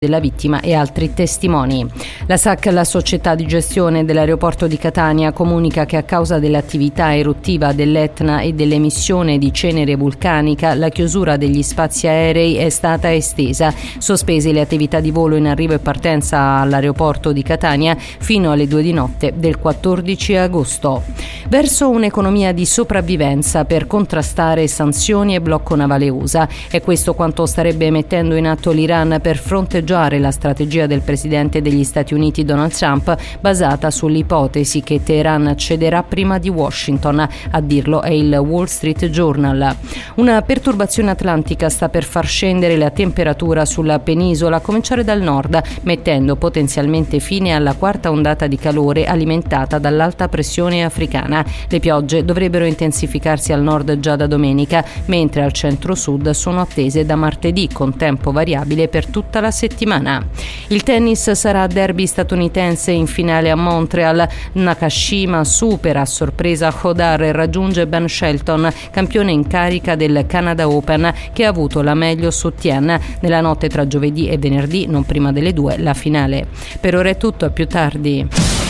della vittima e altri testimoni. La SAC, la società di gestione dell'aeroporto di Catania, comunica che a causa dell'attività eruttiva dell'Etna e dell'emissione di cenere vulcanica la chiusura degli spazi aerei è stata estesa. Sospese le attività di volo in arrivo e partenza all'aeroporto di Catania fino alle 2 di notte del 14 agosto. Verso un'economia di sopravvivenza per contrastare sanzioni e blocco navale USA. È questo quanto starebbe mettendo in atto l'Iran per fronteggiare la strategia del presidente degli Stati Uniti Donald Trump, basata sull'ipotesi che Teheran cederà prima di Washington. A dirlo è il Wall Street Journal. Una perturbazione atlantica sta per far scendere la temperatura sulla penisola, a cominciare dal nord, mettendo potenzialmente fine alla quarta ondata di calore alimentata dall'alta pressione africana. Le piogge dovrebbero intensificarsi al nord già da domenica, mentre al centro-sud sono attese da martedì, con tempo variabile per tutta la settimana. Il tennis sarà derby statunitense in finale a Montreal. Nakashima supera a sorpresa Hodar e raggiunge Ben Shelton, campione in carica del Canada Open, che ha avuto la meglio su Tien. Nella notte tra giovedì e venerdì, non prima delle 2, la finale. Per ora è tutto, a più tardi.